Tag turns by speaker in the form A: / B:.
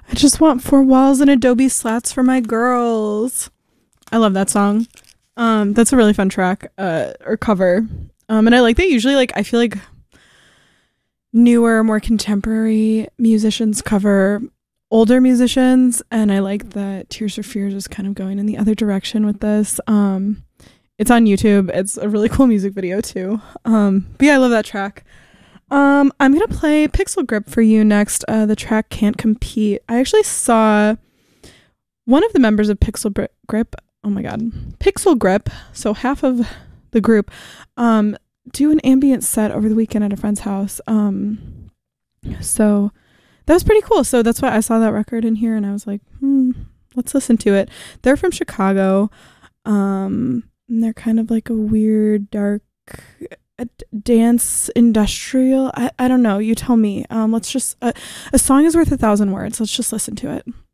A: I just want four walls and Adobe slats for my girls. I love that song. That's a really fun track, or cover. And I like that usually, like, I feel like newer, more contemporary musicians cover older musicians, and I like that Tears for Fears is kind of going in the other direction with this. It's on YouTube. It's a really cool music video too. But yeah, I love that track. I'm gonna play Pixel Grip for you next. The track Can't Compete. I actually saw one of the members of Grip. Oh my god, Pixel Grip. So half of the group do an ambient set over the weekend at a friend's house. So that was pretty cool. So that's why I saw that record in here, and I was like, let's listen to it. They're from Chicago. And they're kind of like a weird, dark dance industrial. I don't know. You tell me. Let's just a song is worth 1,000 words. Let's just listen to it.